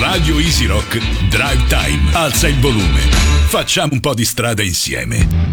Radio Easy Rock Drive Time. Alza il volume. Facciamo un po' di strada insieme.